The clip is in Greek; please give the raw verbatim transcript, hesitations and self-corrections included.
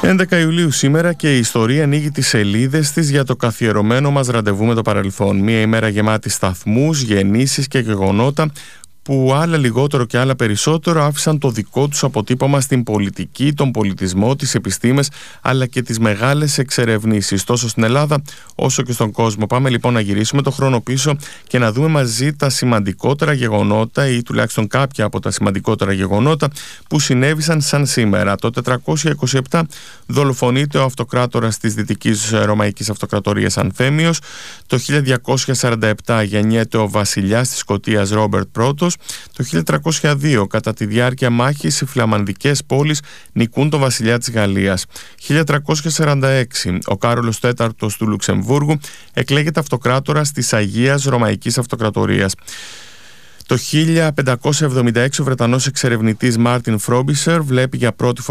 έντεκα Ιουλίου σήμερα και η ιστορία ανοίγει τις σελίδες της για το καθιερωμένο μας ραντεβού με το παρελθόν. Μία ημέρα γεμάτη σταθμούς, γεννήσεις και γεγονότα που άλλα λιγότερο και άλλα περισσότερο άφησαν το δικό τους αποτύπωμα στην πολιτική, τον πολιτισμό, τις επιστήμες αλλά και τις μεγάλες εξερευνήσεις τόσο στην Ελλάδα όσο και στον κόσμο. Πάμε λοιπόν να γυρίσουμε το χρόνο πίσω και να δούμε μαζί τα σημαντικότερα γεγονότα ή τουλάχιστον κάποια από τα σημαντικότερα γεγονότα που συνέβησαν σαν σήμερα. Το τετρακόσια είκοσι επτά δολοφονείται ο αυτοκράτορας της Δυτικής Ρωμαϊκής Αυτοκρατορίας Ανθέμιος. Το χίλια διακόσια σαράντα επτά γεννιέται ο βασιλιάς της Σκωτίας Ρόμπερτ Πρώτος. Το χίλια τριακόσια δύο, κατά τη διάρκεια μάχης, οι φλαμανδικές πόλεις νικούν τον βασιλιά της Γαλλίας. χίλια τριακόσια σαράντα έξι, ο Κάρολος τέταρτος του Λουξεμβούργου εκλέγεται αυτοκράτορας της Αγίας Ρωμαϊκής Αυτοκρατορίας. Το χίλια πεντακόσια εβδομήντα έξι, ο Βρετανός εξερευνητής Μάρτιν Φρόμπισερ βλέπει για πρώτη φορά